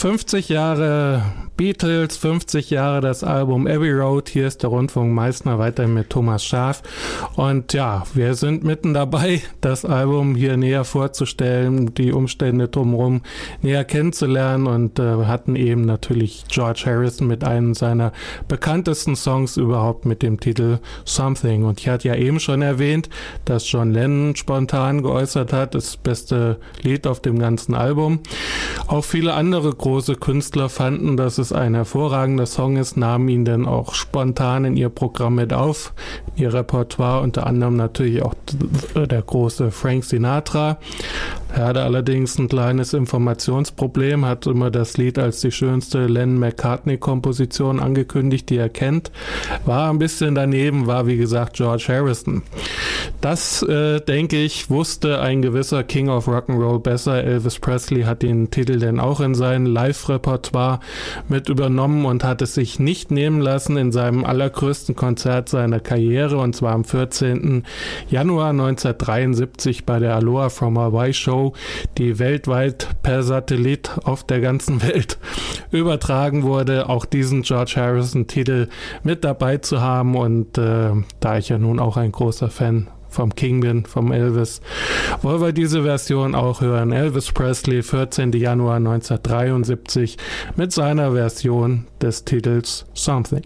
50 Jahre Beatles, 50 Jahre das Album Abbey Road. Hier ist der Rundfunk Meißner weiterhin mit Thomas Schaaf. Und ja, wir sind mitten dabei, das Album hier näher vorzustellen, die Umstände drumherum näher kennenzulernen und hatten eben natürlich George Harrison mit einem seiner bekanntesten Songs überhaupt mit dem Titel Something. Und ich hatte ja eben schon erwähnt, dass John Lennon spontan geäußert hat, das beste Lied auf dem ganzen Album. Auch viele andere große Künstler fanden, dass es ein hervorragender Song ist, nahmen ihn dann auch spontan in ihr Programm mit auf, in ihr Repertoire, unter anderem natürlich auch der große Frank Sinatra. Er hatte allerdings ein kleines Informationsproblem, hat immer das Lied als die schönste Lennon-McCartney-Komposition angekündigt, die er kennt. War ein bisschen daneben, war wie gesagt George Harrison. Das, denke ich, wusste ein gewisser King of Rock'n'Roll besser. Elvis Presley hat den Titel dann auch in sein Live-Repertoire mit übernommen und hat es sich nicht nehmen lassen in seinem allergrößten Konzert seiner Karriere, und zwar am 14. Januar 1973 bei der Aloha from Hawaii Show, die weltweit per Satellit auf der ganzen Welt übertragen wurde, auch diesen George Harrison-Titel mit dabei zu haben. Und da ich ja nun auch ein großer Fan vom King bin, vom Elvis, wollen wir diese Version auch hören. Elvis Presley, 14. Januar 1973 mit seiner Version des Titels Something.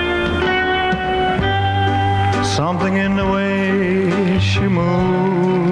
Something in the way she moves